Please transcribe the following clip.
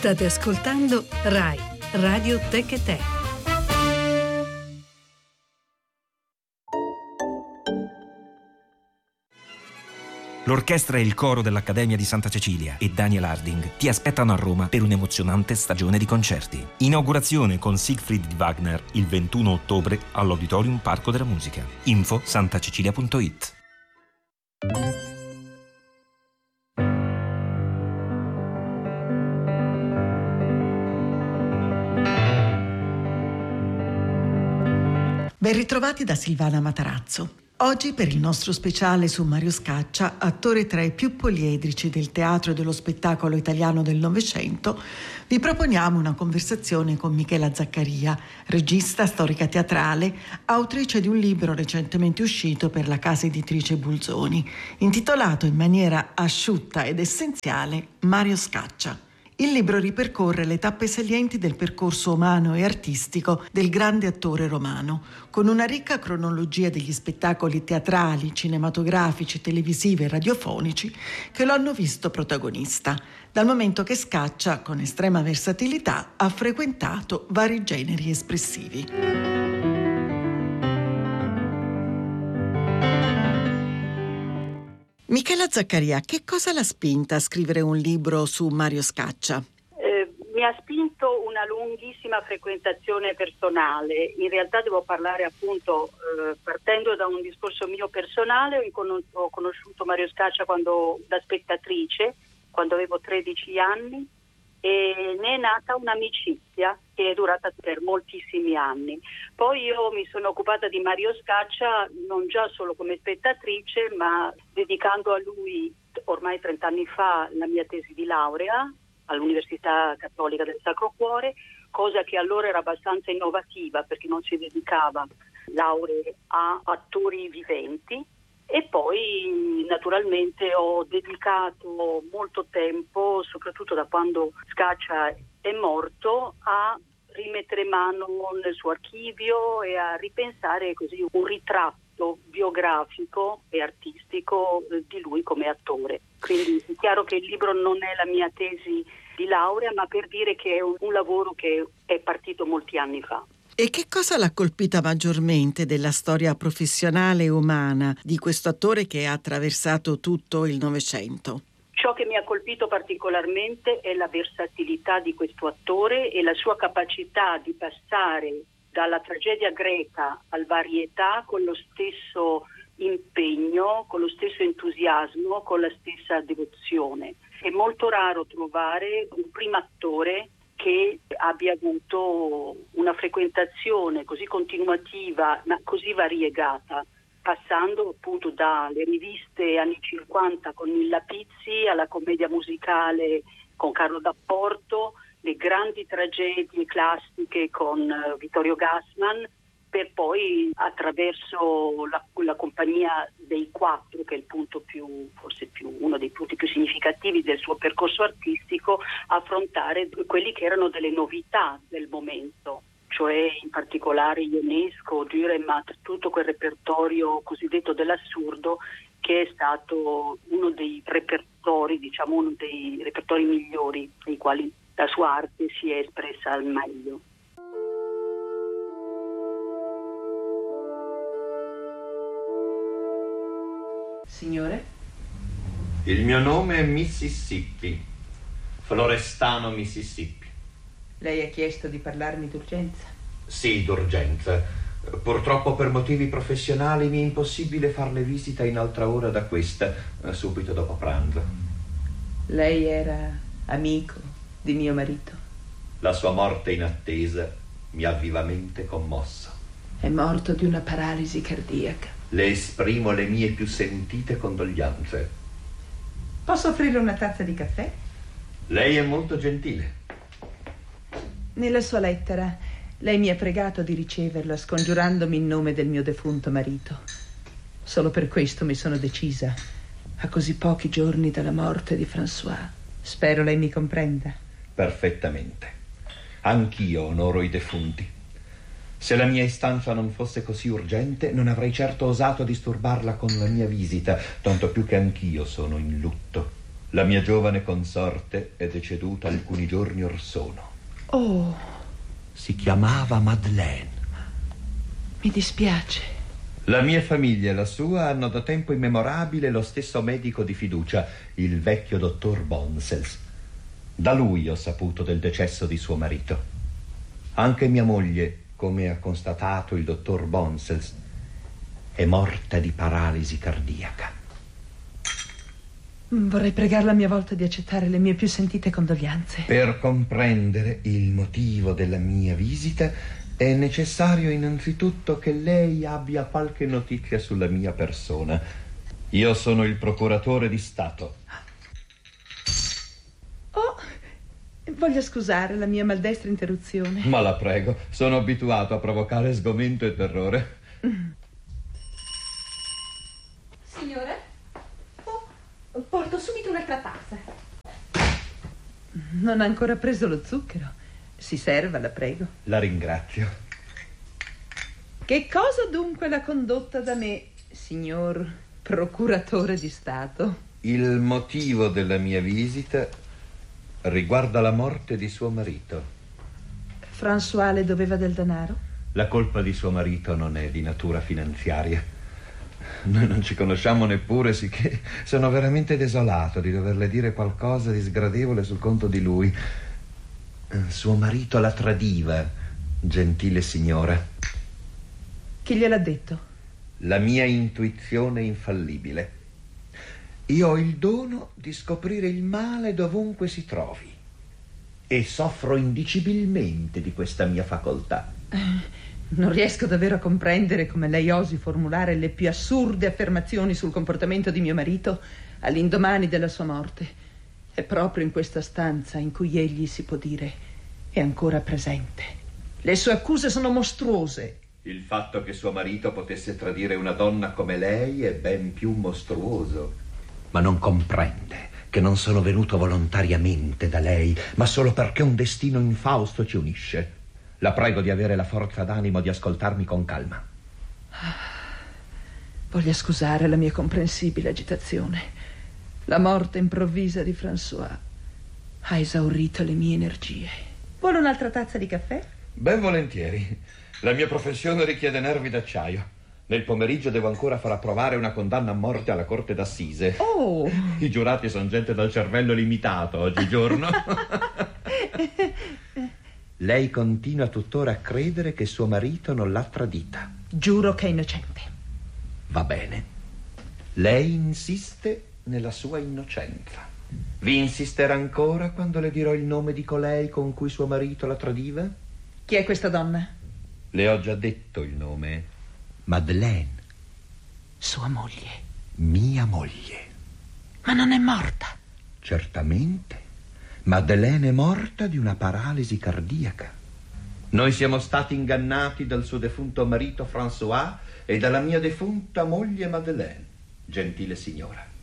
State ascoltando RAI, Radio Tech e Te. L'orchestra e il coro dell'Accademia di Santa Cecilia e Daniel Harding ti aspettano a Roma per un'emozionante stagione di concerti. Inaugurazione con Siegfried di Wagner il 21 ottobre all'Auditorium Parco della Musica. Info santacecilia.it. Ben ritrovati da Silvana Matarazzo. Oggi per il nostro speciale su Mario Scaccia, attore tra i più poliedrici del teatro e dello spettacolo italiano del Novecento, vi proponiamo una conversazione con Michela Zaccaria, regista, storica teatrale, autrice di un libro recentemente uscito per la casa editrice Bulzoni, intitolato in maniera asciutta ed essenziale Mario Scaccia. Il libro ripercorre le tappe salienti del percorso umano e artistico del grande attore romano, con una ricca cronologia degli spettacoli teatrali, cinematografici, televisivi e radiofonici che lo hanno visto protagonista, dal momento che Scaccia, con estrema versatilità, ha frequentato vari generi espressivi. Michela Zaccaria, che cosa l'ha spinta a scrivere un libro su Mario Scaccia? Mi ha spinto una lunghissima frequentazione personale. In realtà devo parlare appunto partendo da un discorso mio personale. Ho conosciuto Mario Scaccia da spettatrice, quando avevo 13 anni, e ne è nata un'amicizia che è durata per moltissimi anni. Poi io mi sono occupata di Mario Scaccia non già solo come spettatrice, ma dedicando a lui ormai 30 anni fa la mia tesi di laurea all'Università Cattolica del Sacro Cuore, cosa che allora era abbastanza innovativa perché non si dedicava lauree a attori viventi. E poi naturalmente ho dedicato molto tempo, soprattutto da quando Scaccia è morto, a rimettere mano nel suo archivio e a ripensare così un ritratto biografico e artistico di lui come attore. Quindi è chiaro che il libro non è la mia tesi di laurea, ma per dire che è un lavoro che è partito molti anni fa. E che cosa l'ha colpita maggiormente della storia professionale e umana di questo attore che ha attraversato tutto il Novecento? Ciò che mi ha colpito particolarmente è la versatilità di questo attore e la sua capacità di passare dalla tragedia greca al varietà con lo stesso impegno, con lo stesso entusiasmo, con la stessa devozione. È molto raro trovare un primo attore che abbia avuto una frequentazione così continuativa, ma così variegata, passando appunto dalle riviste anni 50 con Nilla Pizzi alla commedia musicale con Carlo D'Apporto, le grandi tragedie classiche con Vittorio Gassman, per poi attraverso la compagnia dei Quattro, che è il punto uno dei punti più significativi del suo percorso artistico, affrontare quelli che erano delle novità del momento, cioè in particolare Ionesco, Dürrenmatt, tutto quel repertorio cosiddetto dell'assurdo che è stato uno dei repertori migliori nei quali la sua arte si è espressa al meglio. Signore? Il mio nome è Mississippi, Florestano Mississippi. Lei ha chiesto di parlarmi d'urgenza? Sì, d'urgenza. Purtroppo per motivi professionali mi è impossibile farle visita in altra ora da questa, subito dopo pranzo. Lei era amico di mio marito? La sua morte inattesa mi ha vivamente commosso. È morto di una paralisi cardiaca. Le esprimo le mie più sentite condoglianze. Posso offrire una tazza di caffè? Lei è molto gentile. Nella sua lettera lei mi ha pregato di riceverla scongiurandomi in nome del mio defunto marito. Solo per questo mi sono decisa, a così pochi giorni dalla morte di François. Spero lei mi comprenda. Perfettamente. Anch'io onoro i defunti. Se la mia istanza non fosse così urgente, non avrei certo osato disturbarla con la mia visita, tanto più che anch'io sono in lutto. La mia giovane consorte è deceduta alcuni giorni or sono. Oh. Si chiamava Madeleine. Mi dispiace. La mia famiglia e la sua hanno da tempo immemorabile lo stesso medico di fiducia, il vecchio dottor Bonsels. Da lui ho saputo del decesso di suo marito. Anche mia moglie, come ha constatato il dottor Bonsels, è morta di paralisi cardiaca. Vorrei pregarla a mia volta di accettare le mie più sentite condoglianze. Per comprendere il motivo della mia visita è necessario innanzitutto che lei abbia qualche notizia sulla mia persona. Io sono il procuratore di Stato. Oh, voglio scusare la mia maldestra interruzione. Ma la prego, sono abituato a provocare sgomento e terrore. Signore? Porto subito un'altra tazza. Non ha ancora preso lo zucchero. Si serva, la prego. La ringrazio. Che cosa dunque l'ha condotta da me, signor procuratore di Stato? Il motivo della mia visita riguarda la morte di suo marito. François le doveva del denaro? La colpa di suo marito non è di natura finanziaria. Noi non ci conosciamo neppure, sicché sono veramente desolato di doverle dire qualcosa di sgradevole sul conto di lui. Suo marito la tradiva, gentile signora. Chi gliel'ha detto? La mia intuizione infallibile. Io ho il dono di scoprire il male dovunque si trovi e soffro indicibilmente di questa mia facoltà. Non riesco davvero a comprendere come lei osi formulare le più assurde affermazioni sul comportamento di mio marito all'indomani della sua morte. È proprio in questa stanza in cui egli, si può dire, è ancora presente. Le sue accuse sono mostruose. Il fatto che suo marito potesse tradire una donna come lei è ben più mostruoso. Ma non comprende che non sono venuto volontariamente da lei, ma solo perché un destino infausto ci unisce. La prego di avere la forza d'animo di ascoltarmi con calma. Voglia scusare la mia comprensibile agitazione. La morte improvvisa di François ha esaurito le mie energie. Vuole un'altra tazza di caffè? Ben volentieri. La mia professione richiede nervi d'acciaio. Nel pomeriggio devo ancora far approvare una condanna a morte alla corte d'assise. Oh! I giurati sono gente dal cervello limitato oggigiorno. Lei continua tuttora a credere che suo marito non l'ha tradita. Giuro che è innocente. Va bene. Lei insiste nella sua innocenza. Vi insisterà ancora quando le dirò il nome di colei con cui suo marito la tradiva? Chi è questa donna? Le ho già detto il nome. Madeleine. Sua moglie. Mia moglie. Ma non è morta? Certamente. Madeleine è morta di una paralisi cardiaca. Noi siamo stati ingannati dal suo defunto marito François e dalla mia defunta moglie Madeleine, gentile signora.